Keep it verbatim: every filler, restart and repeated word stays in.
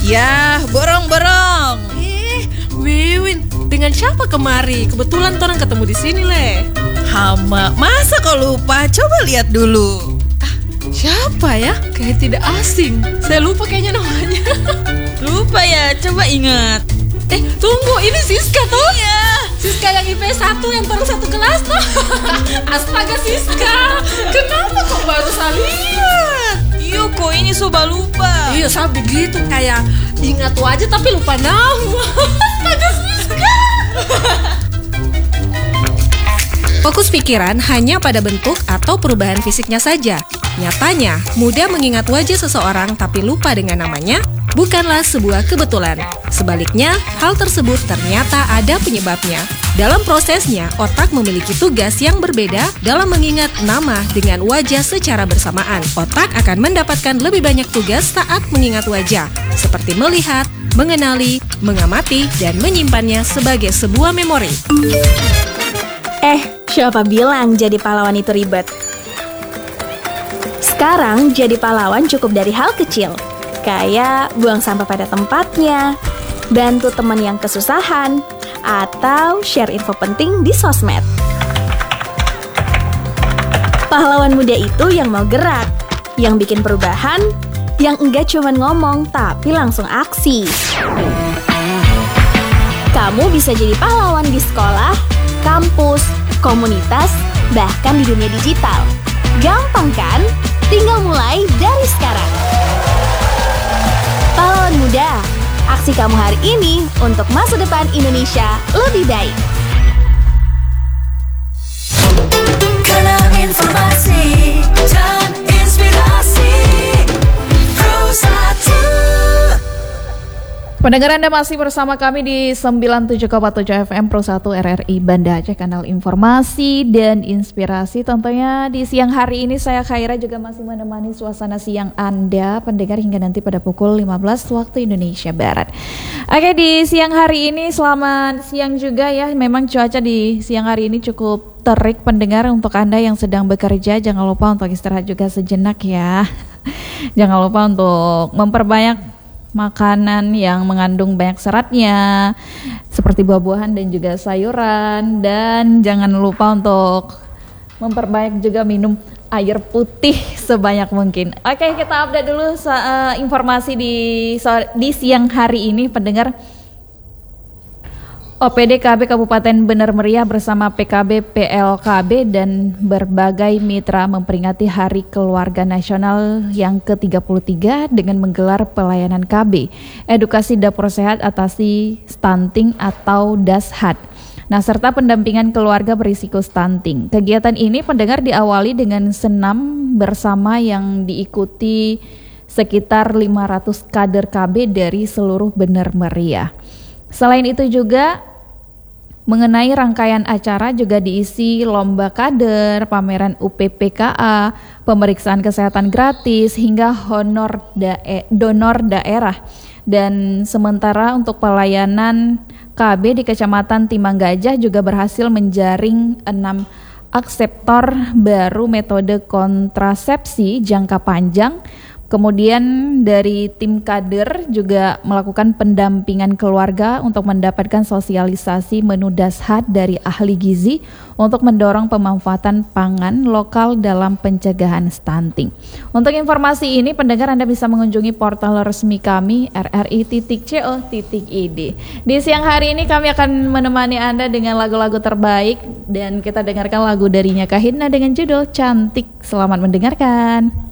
Ya, borong-borong. Eh, Wiwin, dengan siapa kemari? Kebetulan orang ketemu di sini, Le. Hama, masa kau lupa? Coba lihat dulu. Ah, siapa ya? Kayak tidak asing. Saya lupa kayaknya namanya. Lupa ya, coba ingat. Eh, tunggu, ini Siska toh? Iya. Siska yang I P S satu yang baru satu kelas toh? Astaga Siska, kenapa kok baru saya lihat? Iya, kok ini soba lupa. Iya, saya begitu kayak ingat wajah tapi lupa nama. Astaga Siska. Fokus pikiran hanya pada bentuk atau perubahan fisiknya saja. Nyatanya, mudah mengingat wajah seseorang tapi lupa dengan namanya bukanlah sebuah kebetulan. Sebaliknya, hal tersebut ternyata ada penyebabnya. Dalam prosesnya, otak memiliki tugas yang berbeda dalam mengingat nama dengan wajah secara bersamaan. Otak akan mendapatkan lebih banyak tugas saat mengingat wajah, seperti melihat, mengenali, mengamati, dan menyimpannya sebagai sebuah memori. Eh, siapa bilang jadi pahlawan itu ribet? Sekarang jadi pahlawan cukup dari hal kecil, kayak buang sampah pada tempatnya, bantu teman yang kesusahan, atau share info penting di sosmed. Pahlawan muda itu yang mau gerak, yang bikin perubahan, yang enggak cuma ngomong tapi langsung aksi. Kamu bisa jadi pahlawan di sekolah, kampus, komunitas, bahkan di dunia digital. Gampang kan? Tinggal mulai dari sekarang. Pahlawan muda, aksi kamu hari ini untuk masa depan Indonesia lebih baik. Karena informasi dan inspirasi Pro satu. Pendengar Anda masih bersama kami di sembilan puluh tujuh koma tujuh F M Pro satu R R I Banda Aceh, kanal informasi dan inspirasi. Tentunya di siang hari ini saya Khaira juga masih menemani suasana siang Anda pendengar hingga nanti pada pukul lima belas waktu Indonesia Barat. Oke, di siang hari ini selamat siang juga ya. Memang cuaca di siang hari ini cukup terik pendengar. Untuk Anda yang sedang bekerja jangan lupa untuk istirahat juga sejenak ya. Jangan lupa untuk memperbanyak makanan yang mengandung banyak seratnya seperti buah-buahan dan juga sayuran, dan jangan lupa untuk memperbanyak juga minum air putih sebanyak mungkin. Oke, kita update dulu uh, informasi di di siang hari ini pendengar. O P D K B Kabupaten Bener Meriah bersama P K B P L K B dan berbagai mitra memperingati Hari Keluarga Nasional yang ke tiga puluh tiga dengan menggelar pelayanan K B, edukasi dapur sehat atasi stunting atau DASHAT. Nah, serta pendampingan keluarga berisiko stunting. Kegiatan ini pendengar diawali dengan senam bersama yang diikuti sekitar lima ratus kader K B dari seluruh Bener Meriah. Selain itu juga mengenai rangkaian acara juga diisi lomba kader, pameran U P P K A, pemeriksaan kesehatan gratis, hingga honor dae- donor daerah. Dan sementara untuk pelayanan K B di Kecamatan Timang Gajah juga berhasil menjaring enam akseptor baru metode kontrasepsi jangka panjang. Kemudian dari tim kader juga melakukan pendampingan keluarga untuk mendapatkan sosialisasi menu DASHAT dari ahli gizi untuk mendorong pemanfaatan pangan lokal dalam pencegahan stunting. Untuk informasi ini pendengar Anda bisa mengunjungi portal resmi kami r r i titik co titik i d. Di siang hari ini kami akan menemani Anda dengan lagu-lagu terbaik dan kita dengarkan lagu dari Nya Kahitna dengan judul Cantik. Selamat mendengarkan.